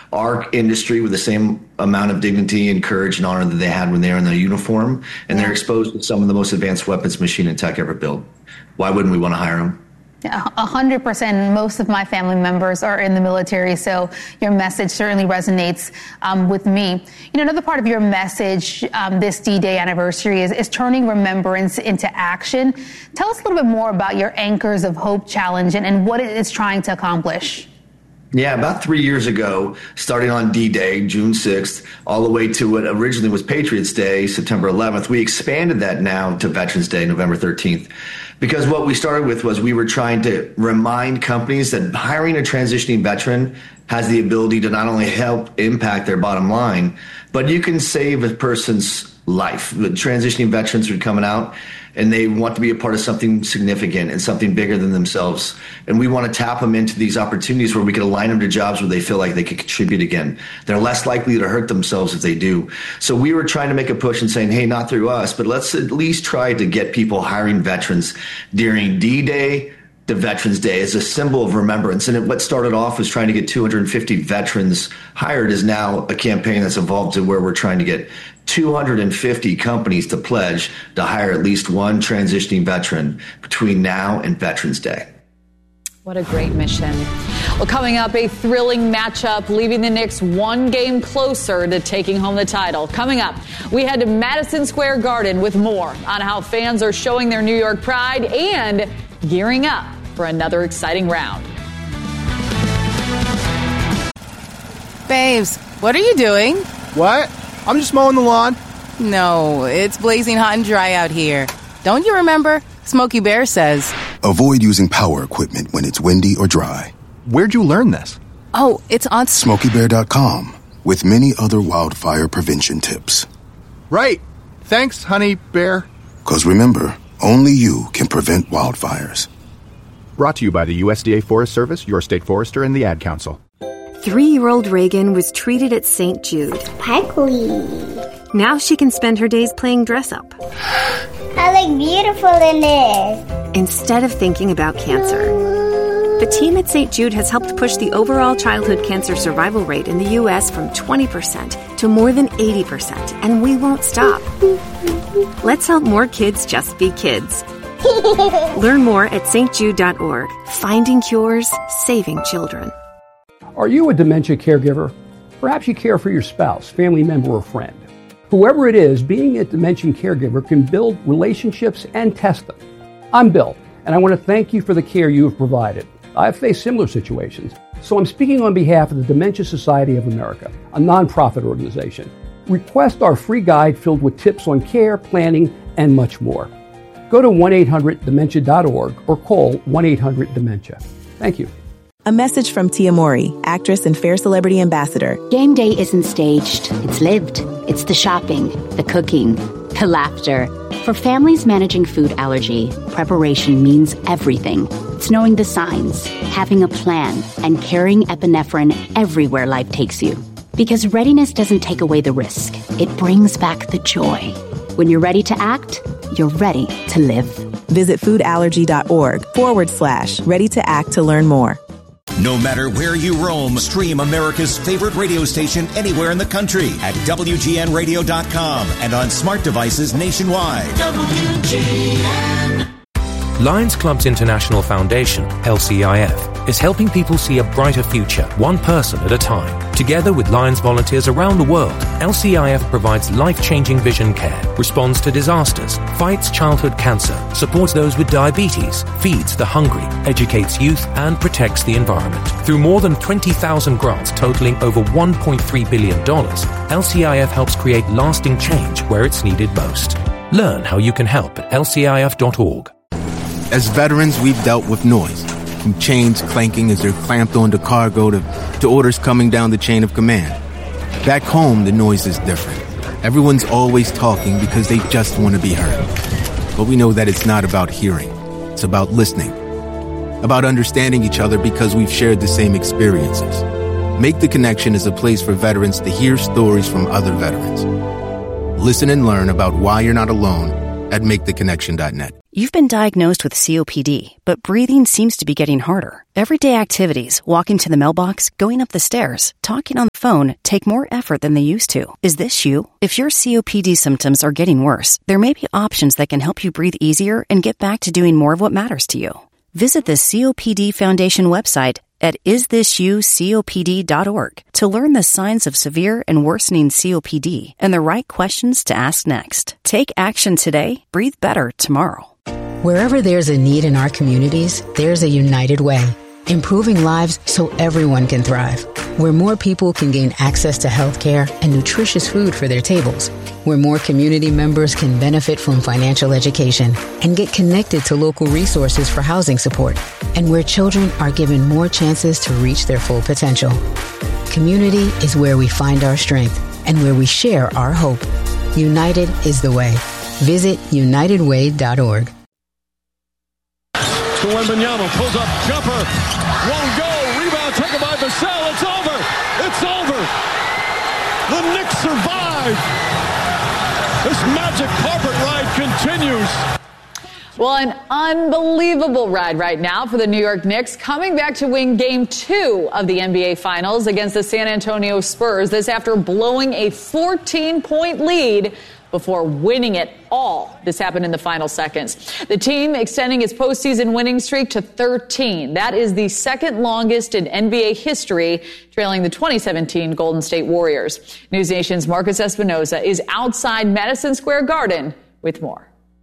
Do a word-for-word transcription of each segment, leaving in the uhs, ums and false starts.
our industry with the same amount of dignity and courage and honor that they had when they were in their uniform, and they're exposed to some of the most advanced weapons machine and tech ever built. Why wouldn't we want to hire them? A hundred percent. Most of my family members are in the military, so your message certainly resonates um, with me. You know, another part of your message um, this D-Day anniversary is, is turning remembrance into action. Tell us a little bit more about your Anchors of Hope challenge and, and what it is trying to accomplish. Yeah, about three years ago, starting on D-Day, June sixth, all the way to what originally was Patriots Day, September eleventh, we expanded that now to Veterans Day, November thirteenth. Because what we started with was we were trying to remind companies that hiring a transitioning veteran has the ability to not only help impact their bottom line, but you can save a person's life. The transitioning veterans are coming out and they want to be a part of something significant and something bigger than themselves. And we want to tap them into these opportunities where we can align them to jobs where they feel like they can contribute again. They're less likely to hurt themselves if they do. So we were trying to make a push and saying, hey, not through us, but let's at least try to get people hiring veterans during D-Day to Veterans Day as a symbol of remembrance. And what started off was trying to get two hundred fifty veterans hired is now a campaign that's evolved to where we're trying to get two hundred fifty companies to pledge to hire at least one transitioning veteran between now and Veterans Day. What a great mission. Well, coming up, a thrilling matchup, leaving the Knicks one game closer to taking home the title. Coming up, we head to Madison Square Garden with more on how fans are showing their New York pride and gearing up for another exciting round. Babes, what are you doing? What? I'm just mowing the lawn. No, it's blazing hot and dry out here. Don't you remember? Smokey Bear says, avoid using power equipment when it's windy or dry. Where'd you learn this? Oh, it's on Smokey Bear dot com with many other wildfire prevention tips. Right. Thanks, honey bear. Because remember, only you can prevent wildfires. Brought to you by the U S D A Forest Service, your state forester, and the Ad Council. Three-year-old Reagan was treated at Saint Jude. Sparkly. Now she can spend her days playing dress-up. I look beautiful in this. Instead of thinking about cancer. The team at Saint Jude has helped push the overall childhood cancer survival rate in the U S from twenty percent to more than eighty percent, and we won't stop. Let's help more kids just be kids. Learn more at S T Jude dot org. Finding cures, saving children. Are you a dementia caregiver? Perhaps you care for your spouse, family member, or friend. Whoever it is, being a dementia caregiver can build relationships and test them. I'm Bill, and I want to thank you for the care you have provided. I've faced similar situations, so I'm speaking on behalf of the Dementia Society of America, a nonprofit organization. Request our free guide filled with tips on care, planning, and much more. Go to one eight hundred dementia dot org or call one eight hundred dementia. Thank you. A message from Tia Mowry, actress and Fair Celebrity Ambassador. Game day isn't staged. It's lived. It's the shopping, the cooking, the laughter. For families managing food allergy, preparation means everything. It's knowing the signs, having a plan, and carrying epinephrine everywhere life takes you. Because readiness doesn't take away the risk. It brings back the joy. When you're ready to act, you're ready to live. Visit foodallergy.org forward slash ready to act to learn more. No matter where you roam, stream America's favorite radio station anywhere in the country at W G N radio dot com and on smart devices nationwide. W G N. Lions Clubs International Foundation, L C I F, is helping people see a brighter future, one person at a time. Together with Lions volunteers around the world, L C I F provides life-changing vision care, responds to disasters, fights childhood cancer, supports those with diabetes, feeds the hungry, educates youth, and protects the environment. Through more than twenty thousand grants totaling over one point three billion dollars, L C I F helps create lasting change where it's needed most. Learn how you can help at L C I F dot org. As veterans, we've dealt with noise, from chains clanking as they're clamped onto cargo to, to orders coming down the chain of command. Back home, the noise is different. Everyone's always talking because they just want to be heard. But we know that it's not about hearing. It's about listening. About understanding each other because we've shared the same experiences. Make the Connection is a place for veterans to hear stories from other veterans. Listen and learn about why you're not alone at make the connection dot net. You've been diagnosed with C O P D, but breathing seems to be getting harder. Everyday activities, walking to the mailbox, going up the stairs, talking on the phone, take more effort than they used to. Is this you? If your C O P D symptoms are getting worse, there may be options that can help you breathe easier and get back to doing more of what matters to you. Visit the C O P D Foundation website at is this you copd dot org to learn the signs of severe and worsening C O P D and the right questions to ask next. Take action today. Breathe better tomorrow. Wherever there's a need in our communities, there's a United Way, improving lives so everyone can thrive. Where more people can gain access to health care and nutritious food for their tables. Where more community members can benefit from financial education and get connected to local resources for housing support. And where children are given more chances to reach their full potential. Community is where we find our strength and where we share our hope. United is the way. Visit united way dot org. To Wembanyama, pulls up, jumper, won't go, rebound taken by Vassell, it's over, it's over. The Knicks survive. This magic carpet ride continues. Well, an unbelievable ride right now for the New York Knicks, coming back to win game two of the N B A Finals against the San Antonio Spurs. This after blowing a fourteen-point lead before winning it all. This happened in the final seconds. The team extending its postseason winning streak to thirteen. That is the second longest in N B A history, trailing the twenty seventeen Golden State Warriors. News Nation's Marcus Espinoza is outside Madison Square Garden with more.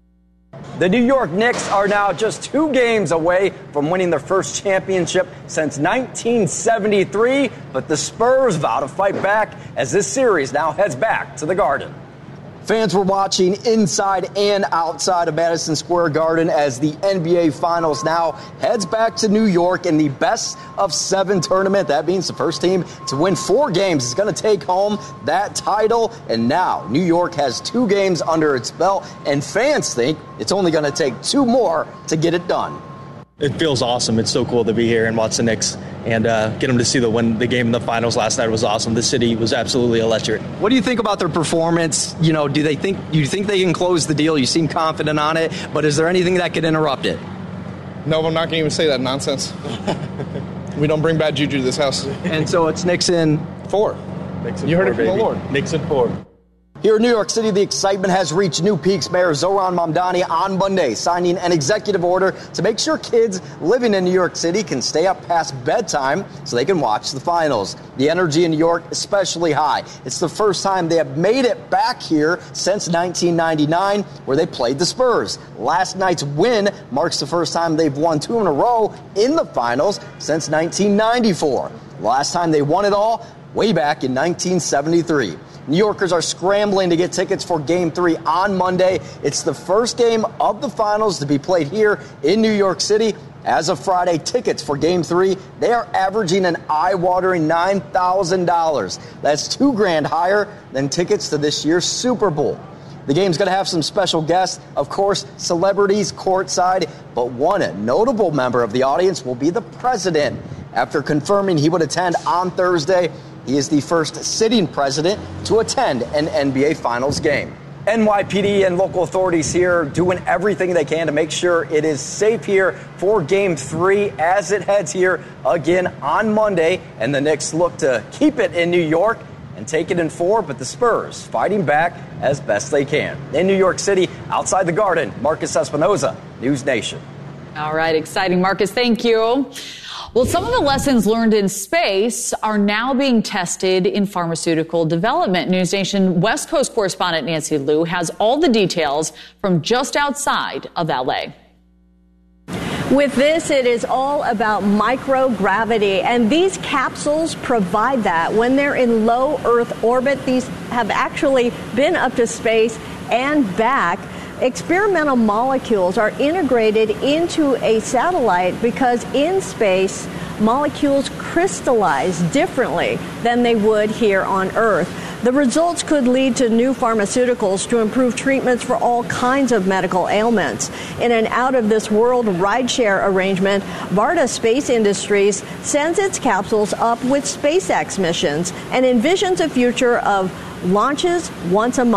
The New York Knicks are now just two games away from winning their first championship since nineteen seventy-three, but the Spurs vow to fight back as this series now heads back to the Garden. Fans were watching inside and outside of Madison Square Garden as the N B A Finals now heads back to New York in the best of seven tournament. That means the first team to win four games is going to take home that title. And now New York has two games under its belt, and fans think it's only going to take two more to get it done. It feels awesome. It's so cool to be here and watch the Knicks and uh, get them to see the win. The game in the finals last night was awesome. The city was absolutely electric. What do you think about their performance? You know, do they think you think they can close the deal? You seem confident on it, but is there anything that could interrupt it? No, I'm not going to even say that nonsense. We don't bring bad juju to this house. And so it's Knicks in four. Knicks in you heard four, it from baby. the Lord. Knicks in four. Here in New York City, the excitement has reached new peaks. Mayor Zohran Mamdani on Monday signing an executive order to make sure kids living in New York City can stay up past bedtime so they can watch the finals. The energy in New York especially high. It's the first time they have made it back here since nineteen ninety-nine, where they played the Spurs. Last night's win marks the first time they've won two in a row in the finals since nineteen ninety-four. Last time they won it all, way back in nineteen seventy-three. New Yorkers are scrambling to get tickets for Game three on Monday. It's the first game of the finals to be played here in New York City. As of Friday, tickets for Game three, they are averaging an eye-watering nine thousand dollars. That's two grand higher than tickets to this year's Super Bowl. The game's going to have some special guests, of course, celebrities courtside, but one notable member of the audience will be the president. After confirming he would attend on Thursday, he is the first sitting president to attend an N B A Finals game. N Y P D and local authorities here doing everything they can to make sure it is safe here for Game three as it heads here again on Monday. And the Knicks look to keep it in New York and take it in four, but the Spurs fighting back as best they can. In New York City, outside the Garden, Marcus Espinoza, News Nation. All right, exciting, Marcus. Thank you. Well, some of the lessons learned in space are now being tested in pharmaceutical development. News Nation West Coast correspondent Nancy Liu has all the details from just outside of L A. With this, it is all about microgravity, and these capsules provide that. When they're in low Earth orbit, these have actually been up to space and back. Experimental molecules are integrated into a satellite because in space, molecules crystallize differently than they would here on Earth. The results could lead to new pharmaceuticals to improve treatments for all kinds of medical ailments. In an out-of-this-world rideshare arrangement, Varda Space Industries sends its capsules up with SpaceX missions and envisions a future of launches once a month.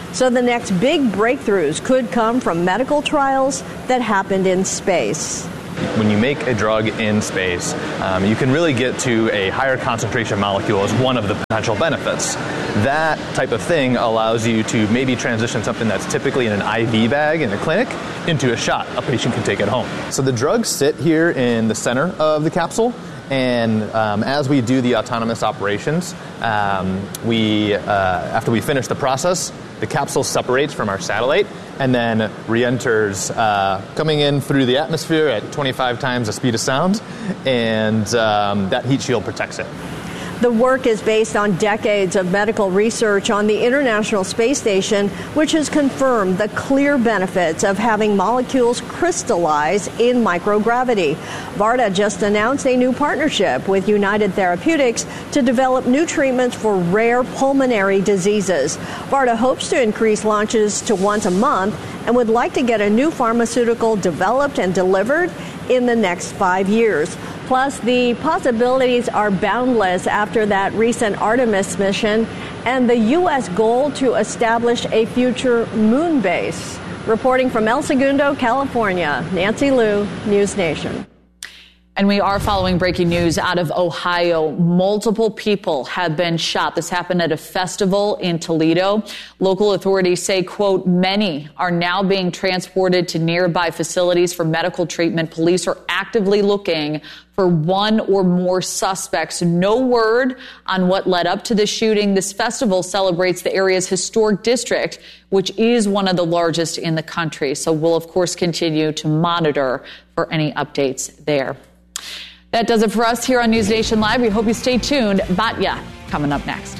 So the next big breakthroughs could come from medical trials that happened in space. When you make a drug in space, um, you can really get to a higher concentration molecule as one of the potential benefits. That type of thing allows you to maybe transition something that's typically in an I V bag in the clinic into a shot a patient can take at home. So the drugs sit here in the center of the capsule, and um, as we do the autonomous operations, um, we uh, after we finish the process, the capsule separates from our satellite and then re-enters, uh, coming in through the atmosphere at twenty-five times the speed of sound, and um, that heat shield protects it. The work is based on decades of medical research on the International Space Station, which has confirmed the clear benefits of having molecules crystallize in microgravity. BARDA just announced a new partnership with United Therapeutics to develop new treatments for rare pulmonary diseases. BARDA hopes to increase launches to once a month and would like to get a new pharmaceutical developed and delivered in the next five years. Plus, the possibilities are boundless after that recent Artemis mission and the U S goal to establish a future moon base. Reporting from El Segundo, California, Nancy Liu, News Nation. And we are following breaking news out of Ohio. Multiple people have been shot. This happened at a festival in Toledo. Local authorities say, quote, many are now being transported to nearby facilities for medical treatment. Police are actively looking for one or more suspects. No word on what led up to the shooting. This festival celebrates the area's historic district, which is one of the largest in the country. So we'll, of course, continue to monitor for any updates there. That does it for us here on News Nation Live. We hope you stay tuned. Batya coming up next.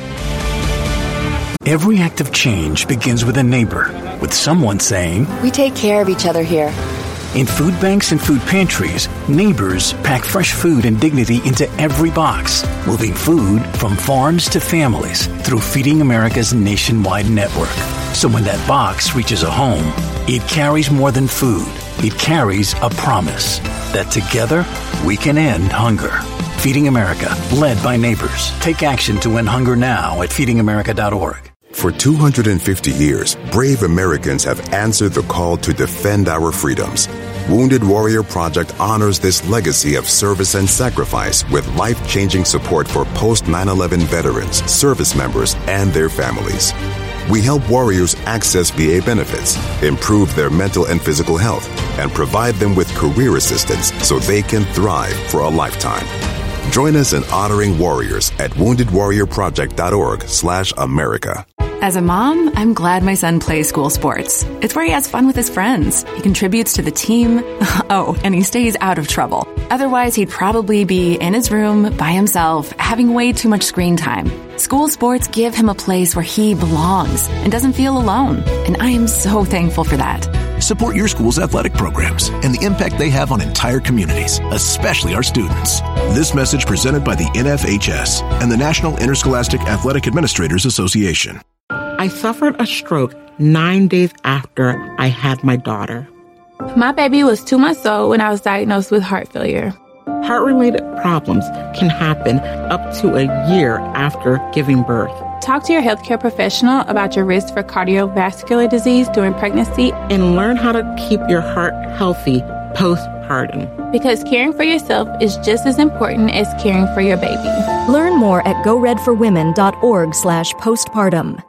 Every act of change begins with a neighbor, with someone saying, we take care of each other here. In food banks and food pantries, neighbors pack fresh food and dignity into every box, moving food from farms to families through Feeding America's nationwide network. So when that box reaches a home, it carries more than food. It carries a promise that together we can end hunger. Feeding America, led by neighbors. Take action to end hunger now at feeding america dot org. For two hundred fifty years, brave Americans have answered the call to defend our freedoms. Wounded Warrior Project honors this legacy of service and sacrifice with life-changing support for post nine eleven veterans, service members, and their families. We help warriors access V A benefits, improve their mental and physical health, and provide them with career assistance so they can thrive for a lifetime. Join us in honoring warriors at wounded warrior project dot org slash America. As a mom, I'm glad my son plays school sports. It's where he has fun with his friends. He contributes to the team. Oh, and he stays out of trouble. Otherwise, he'd probably be in his room by himself, having way too much screen time. School sports give him a place where he belongs and doesn't feel alone. And I am so thankful for that. Support your school's athletic programs and the impact they have on entire communities, especially our students. This message presented by the N F H S and the National Interscholastic Athletic Administrators Association. I suffered a stroke nine days after I had my daughter. My baby was two months old when I was diagnosed with heart failure. Heart-related problems can happen up to a year after giving birth. Talk to your healthcare professional about your risk for cardiovascular disease during pregnancy and learn how to keep your heart healthy postpartum. Because caring for yourself is just as important as caring for your baby. Learn more at go red for women dot org slash postpartum.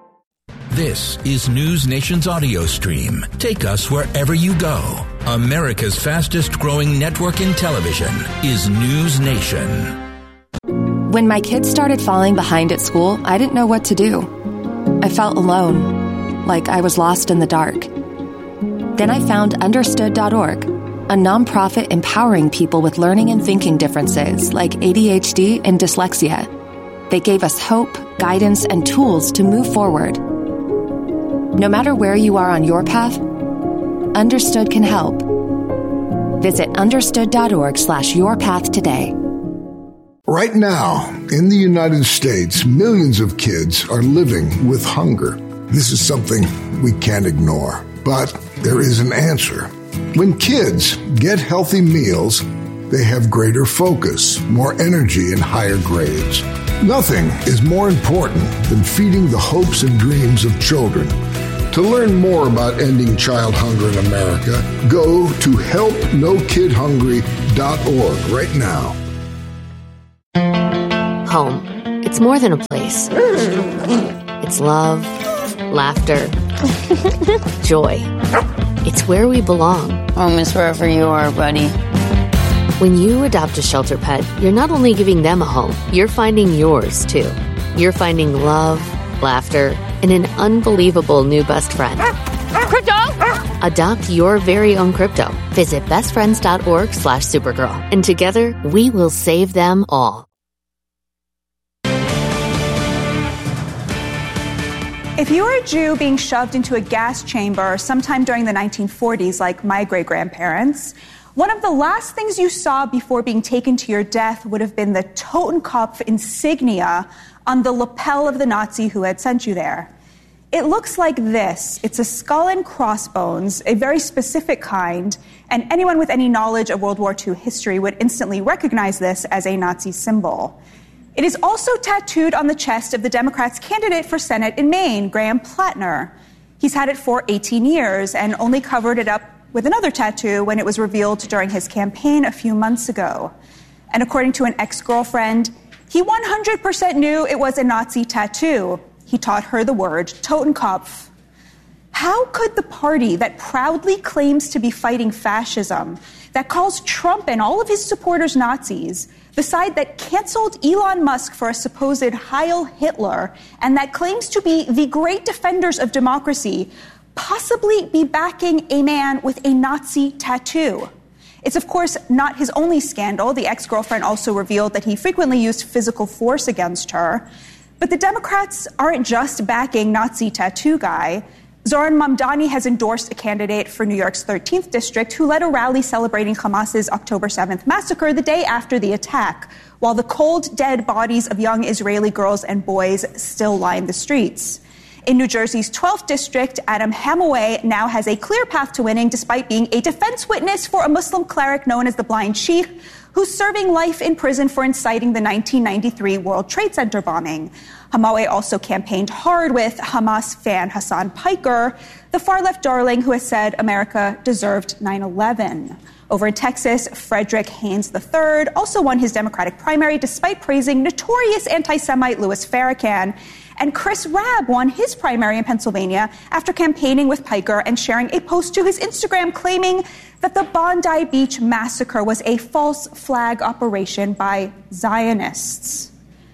This is News Nation's audio stream. Take us wherever you go. America's fastest growing network in television is News Nation. When my kids started falling behind at school, I didn't know what to do. I felt alone, like I was lost in the dark. Then I found understood dot org, a nonprofit empowering people with learning and thinking differences like A D H D and dyslexia. They gave us hope, guidance, and tools to move forward. No matter where you are on your path, Understood can help. Visit understood dot org slash your path today. Right now, in the United States, millions of kids are living with hunger. This is something we can't ignore, but there is an answer. When kids get healthy meals, they have greater focus, more energy, and higher grades. Nothing is more important than feeding the hopes and dreams of children. To learn more about ending child hunger in America, go to help no kid hungry dot org right now. Home. It's more than a place. It's love, laughter, joy. It's where we belong. Home is wherever you are, buddy. When you adopt a shelter pet, you're not only giving them a home, you're finding yours, too. You're finding love, laughter, and an unbelievable new best friend. Crypto! Adopt your very own crypto. Visit bestfriends.org slash Supergirl. And together, we will save them all. If you were a Jew being shoved into a gas chamber sometime during the nineteen forties, like my great-grandparents, one of the last things you saw before being taken to your death would have been the Totenkopf insignia on the lapel of the Nazi who had sent you there. It looks like this. It's a skull and crossbones, a very specific kind, and anyone with any knowledge of World War Two history would instantly recognize this as a Nazi symbol. It is also tattooed on the chest of the Democrats' candidate for Senate in Maine, Graham Plattner. He's had it for eighteen years and only covered it up with another tattoo when it was revealed during his campaign a few months ago. And according to an ex-girlfriend, he one hundred percent knew it was a Nazi tattoo. He taught her the word Totenkopf. How could the party that proudly claims to be fighting fascism, that calls Trump and all of his supporters Nazis, the side that canceled Elon Musk for a supposed Heil Hitler, and that claims to be the great defenders of democracy, possibly be backing a man with a Nazi tattoo? It's, of course, not his only scandal. The ex-girlfriend also revealed that he frequently used physical force against her. But the Democrats aren't just backing Nazi tattoo guy. Zohran Mamdani has endorsed a candidate for New York's thirteenth district who led a rally celebrating Hamas's October seventh massacre the day after the attack, while the cold, dead bodies of young Israeli girls and boys still line the streets. In New Jersey's twelfth district, Adam Hamaway now has a clear path to winning despite being a defense witness for a Muslim cleric known as the Blind Sheikh, who's serving life in prison for inciting the nineteen ninety-three World Trade Center bombing. Hamaway also campaigned hard with Hamas fan Hassan Piker, the far-left darling who has said America deserved nine eleven. Over in Texas, Frederick Haynes the third also won his Democratic primary despite praising notorious anti-Semite Louis Farrakhan. And Chris Rabb won his primary in Pennsylvania after campaigning with Piker and sharing a post to his Instagram claiming that the Bondi Beach massacre was a false flag operation by Zionists.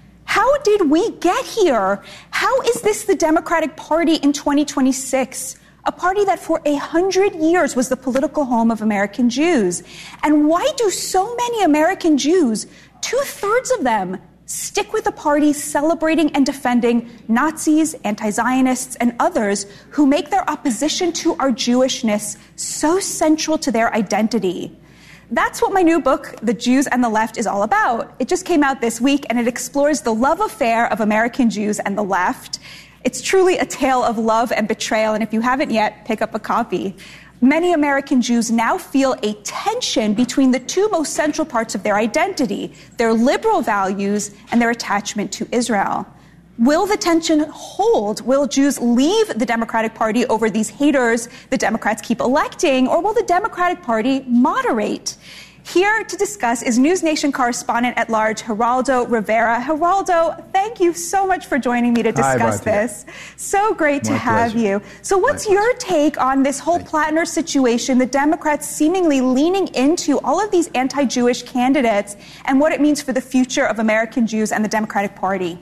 How did we get here? How is this the Democratic Party in twenty twenty-six? A party that for a hundred years was the political home of American Jews. And why do so many American Jews, two-thirds of them, stick with a party celebrating and defending Nazis, anti-Zionists, and others who make their opposition to our Jewishness so central to their identity? That's what my new book, The Jews and the Left, is all about. It just came out this week, and it explores the love affair of American Jews and the left. It's truly a tale of love and betrayal, and if you haven't yet, pick up a copy. Many American Jews now feel a tension between the two most central parts of their identity, their liberal values and their attachment to Israel. Will the tension hold? Will Jews leave the Democratic Party over these haters the Democrats keep electing, or will the Democratic Party moderate? Here to discuss is News Nation correspondent at large, Geraldo Rivera. Geraldo, thank you so much for joining me to discuss Hi, this. So great My to have pleasure. you. So what's My your pleasure. take on this whole Plattner situation, the Democrats seemingly leaning into all of these anti-Jewish candidates, and what it means for the future of American Jews and the Democratic Party?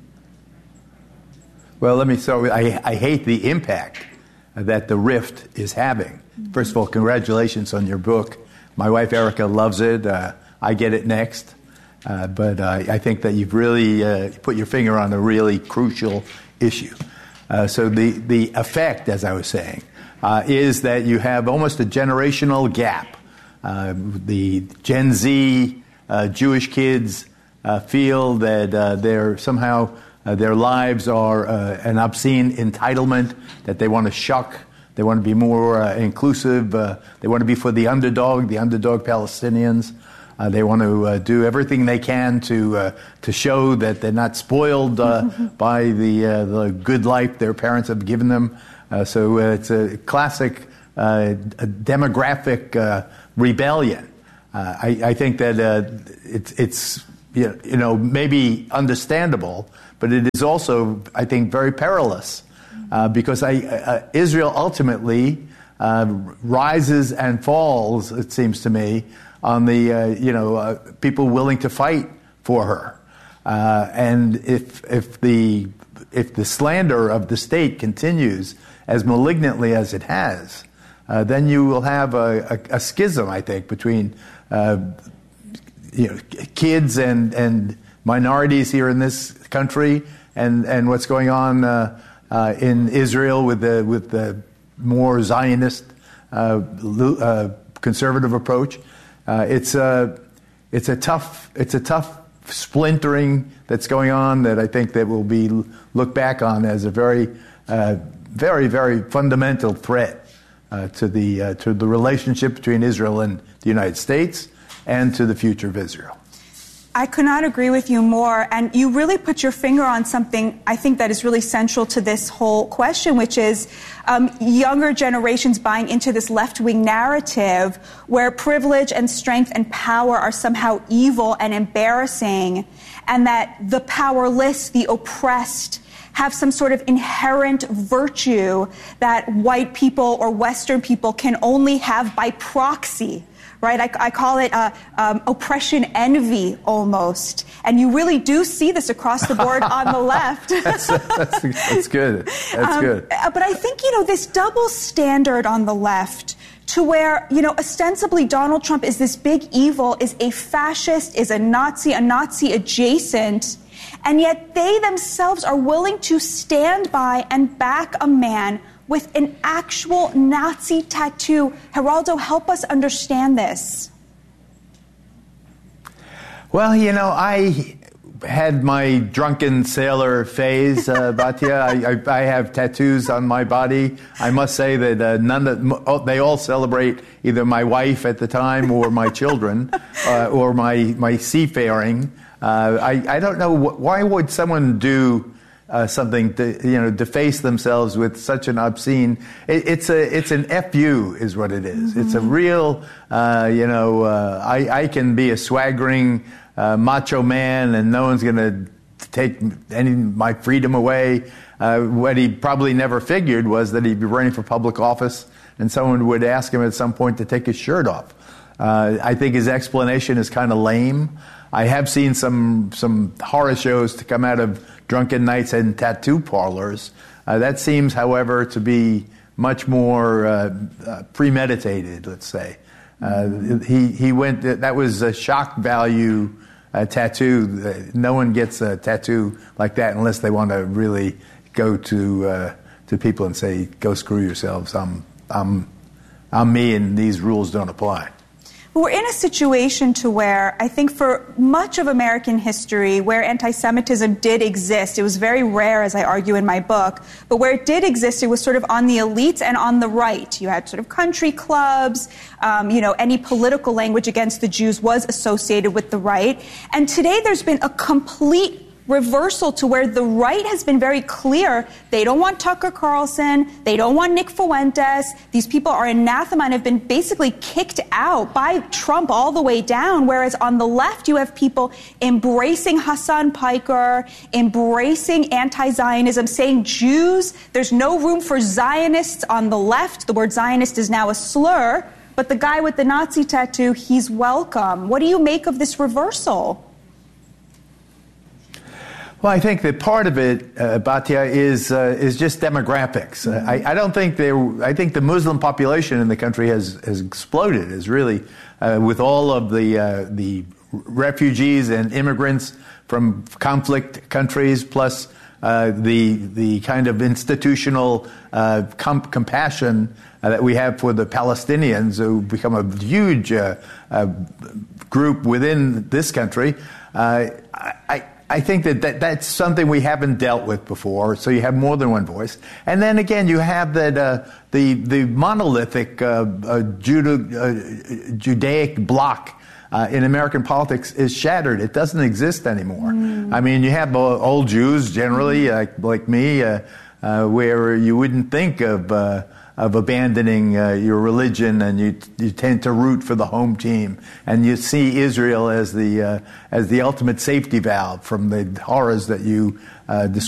Well, let me start with, I, I hate the impact that the rift is having. First of all, congratulations on your book. My wife, Erica, loves it. Uh, I get it next. Uh, but uh, I think that you've really uh, put your finger on a really crucial issue. Uh, so the, the effect, as I was saying, uh, is that you have almost a generational gap. Uh, the Gen Z uh, Jewish kids uh, feel that uh, they're somehow uh, their lives are uh, an obscene entitlement, that they want to shuck. They want to be more uh, inclusive. Uh, they want to be for the underdog, the underdog Palestinians. Uh, they want to uh, do everything they can to uh, to show that they're not spoiled uh, by the uh, the good life their parents have given them. Uh, so uh, it's a classic uh, a demographic uh, rebellion. Uh, I, I think that uh, it's it's you know maybe understandable, but it is also, I think, very perilous uh, because I, uh, Israel ultimately uh, rises and falls, it seems to me, on the uh, you know uh, people willing to fight for her, uh, and if if the if the slander of the state continues as malignantly as it has, uh, then you will have a, a, a schism, I think, between uh, you know kids and and minorities here in this country, and and what's going on uh, uh, in Israel with the with the more Zionist uh, uh, conservative approach. Uh, it's a it's a tough it's a tough splintering that's going on that I think that will be looked back on as a very uh, very very fundamental threat uh, to the uh, to the relationship between Israel and the United States and to the future of Israel. I could not agree with you more. And you really put your finger on something I think that is really central to this whole question, which is um, younger generations buying into this left-wing narrative where privilege and strength and power are somehow evil and embarrassing, and that the powerless, the oppressed, have some sort of inherent virtue that white people or Western people can only have by proxy. Right, I, I call it uh, um, oppression envy almost, and you really do see this across the board on the left. that's, that's, that's good. That's um, good. But I think you know this double standard on the left, to where you know ostensibly Donald Trump is this big evil, is a fascist, is a Nazi, a Nazi adjacent, and yet they themselves are willing to stand by and back a man with an actual Nazi tattoo. Geraldo, help us understand this. Well, you know, I had my drunken sailor phase, uh, Batya. I, I, I have tattoos on my body. I must say that uh, none of, they all celebrate either my wife at the time or my children uh, or my, my seafaring. Uh, I, I don't know, wh- why would someone do Uh, something to, you know, deface themselves with such an obscene. It, it's a, it's an F U, is what it is. Mm-hmm. It's a real, uh, you know. Uh, I, I can be a swaggering uh, macho man, and no one's going to take any my freedom away. Uh, what he probably never figured was that he'd be running for public office, and someone would ask him at some point to take his shirt off. Uh, I think his explanation is kind of lame. I have seen some some horror shows to come out of drunken nights and tattoo parlors. Uh, that seems, however, to be much more uh, uh, premeditated, let's say. Uh, he, he went, that was a shock value uh, tattoo. No one gets a tattoo like that unless they want to really go to uh, to people and say, go screw yourselves. I'm, I'm, I'm me and these rules don't apply. We're in a situation to where I think for much of American history where anti-Semitism did exist, it was very rare, as I argue in my book, but where it did exist, it was sort of on the elites and on the right. You had sort of country clubs, um, you know, any political language against the Jews was associated with the right. And today there's been a complete reversal to where the right has been very clear. They don't want Tucker Carlson. They don't want Nick Fuentes. These people are anathema and have been basically kicked out by Trump all the way down. Whereas on the left, you have people embracing Hassan Piker, embracing anti-Zionism, saying Jews, there's no room for Zionists on the left. The word Zionist is now a slur. But the guy with the Nazi tattoo, he's welcome. What do you make of this reversal? Well, I think that part of it, uh, Batya, is uh, is just demographics. Mm-hmm. I, I don't think there. I think the Muslim population in the country has has exploded. Is really uh, with all of the uh, the refugees and immigrants from conflict countries, plus uh, the the kind of institutional uh, comp- compassion uh, that we have for the Palestinians, who become a huge uh, uh, group within this country. Uh, I. I think that, that that's something we haven't dealt with before, so you have more than one voice. And then again, you have that uh, the the monolithic uh, uh, Juda, uh, Judaic bloc uh, in American politics is shattered. It doesn't exist anymore. Mm. I mean, you have old Jews generally, like, like me, uh, uh, where you wouldn't think of uh, of abandoning uh, your religion, and you you tend to root for the home team, and you see Israel as the uh, as the ultimate safety valve from the horrors that you uh, described.